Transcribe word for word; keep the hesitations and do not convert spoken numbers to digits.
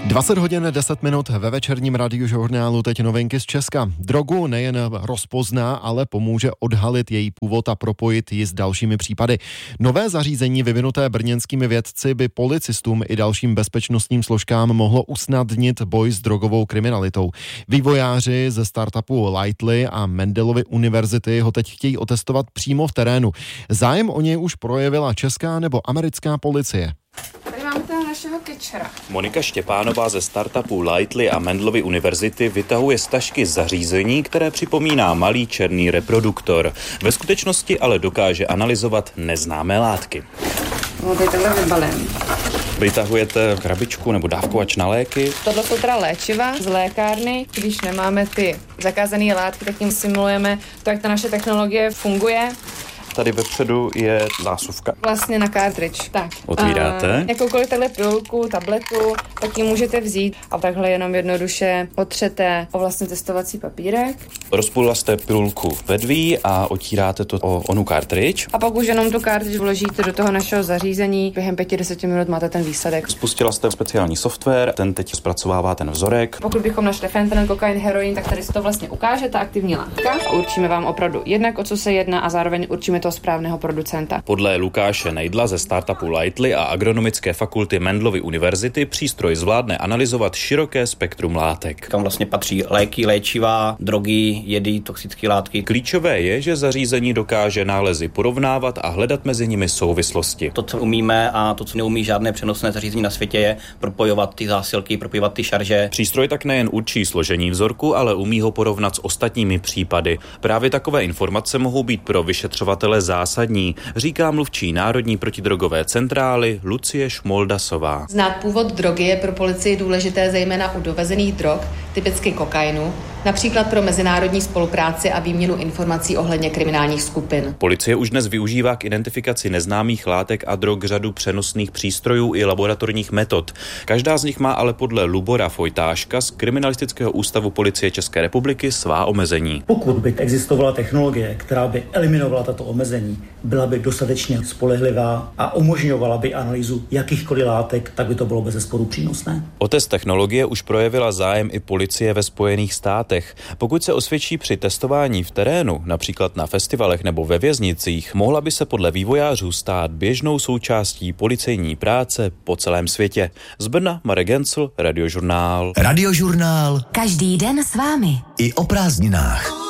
dvacet hodin deset minut ve večerním radiožurnálu teď novinky z Česka. Drogu nejen rozpozná, ale pomůže odhalit její původ a propojit ji s dalšími případy. Nové zařízení vyvinuté brněnskými vědci by policistům i dalším bezpečnostním složkám mohlo usnadnit boj s drogovou kriminalitou. Vývojáři ze startupu Lightly a Mendelovy univerzity ho teď chtějí otestovat přímo v terénu. Zájem o něj už projevila česká nebo americká policie. Našeho kečera. Monika Štěpánová ze startupu Lightly a Mendelovy univerzity vytahuje z tašky zařízení, které připomíná malý černý reproduktor. Ve skutečnosti ale dokáže analyzovat neznámé látky. No, tady tohle vybalím. Vytahujete krabičku nebo dávkovač na léky? Tohle jsou teda léčiva z lékárny. Když nemáme ty zakázané látky, tak tím simulujeme to, jak ta naše technologie funguje. Tady vepředu je zásuvka. Vlastně na cartridge. Tak. Otvíráte. A jakoukoliv takhle pilulku, tabletu, tak ji můžete vzít a takhle jenom jednoduše otřete o vlastně testovací papírek. Rozpůlila jste pilulku vedví a otíráte to o onu cartridge. A pak už jenom tu cartridge vložíte do toho našeho zařízení. Během pěti deseti minut máte ten výsledek. Spustila jste speciální software, ten teď zpracovává ten vzorek. Pokud bychom našli fentanyl, kokain, heroin, tak tady se to vlastně ukáže, ta aktivní látka. A určíme vám opravdu jednak, o co se jedná, a zároveň určíme toho správného producenta. Podle Lukáše Nejdla ze startupu Lightly a agronomické fakulty Mendelovy univerzity přístroj zvládne analyzovat široké spektrum látek. Kam vlastně patří léky, léčiva, drogy, jedy, toxické látky. Klíčové je, že zařízení dokáže nálezy porovnávat a hledat mezi nimi souvislosti. To, co umíme a to, co neumí žádné přenosné zařízení na světě, je propojovat ty zásilky, propojovat ty šarže. Přístroj tak nejen určí složení vzorku, ale umí ho porovnat s ostatními případy. Právě takové informace mohou být pro vyšetřovatele zásadní, říká mluvčí Národní protidrogové centrály Lucie Šmoldasová. Znát původ drogy je pro policii důležité zejména u dovezených drog, typicky kokainu, například pro mezinárodní spolupráci a výměnu informací ohledně kriminálních skupin. Policie už dnes využívá k identifikaci neznámých látek a drog řadu přenosných přístrojů i laboratorních metod. Každá z nich má ale podle Lubora Fojtáška z Kriminalistického ústavu Policie České republiky svá omezení. Pokud by existovala technologie, která by eliminovala tato omezení, byla by dostatečně spolehlivá a umožňovala by analýzu jakýchkoliv látek, tak by to bylo bezesporu přínosné. O test technologie už projevila zájem i policie ve Spojených státech. Pokud se osvědčí při testování v terénu, například na festivalech nebo ve věznicích, mohla by se podle vývojářů stát běžnou součástí policejní práce po celém světě. Z Brna Marek Gencl, Radiožurnál. Radiožurnál. Každý den s vámi. I o prázdninách.